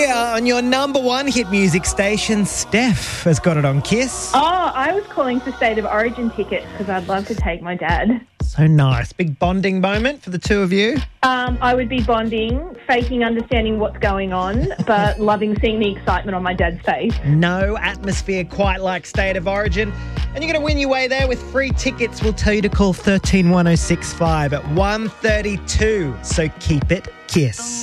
on your number one hit music station. Steph has got it on Kiss. Oh, I was calling for State of Origin tickets because I'd love to take my dad. So nice. Big bonding moment for the two of you. I would be bonding, faking understanding what's going on, but loving seeing the excitement on my dad's face. No atmosphere quite like State of Origin. And you're going to win your way there with free tickets. We'll tell you to call 131065 at 1:32. So keep it Kiss.